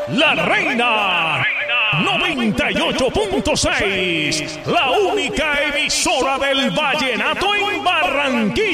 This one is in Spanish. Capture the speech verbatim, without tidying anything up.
La Reina noventa y ocho punto seis, la única emisora del vallenato en Barranquilla.